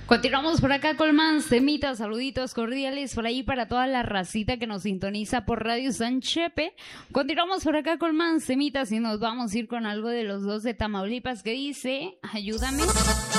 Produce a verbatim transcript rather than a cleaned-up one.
Continuamos por acá con más temitas, saluditos cordiales por ahí para toda la racita que nos sintoniza por Radio San Chepe. Continuamos por acá con más temitas y nos vamos a ir con algo de los dos de Tamaulipas que dice, ayúdame.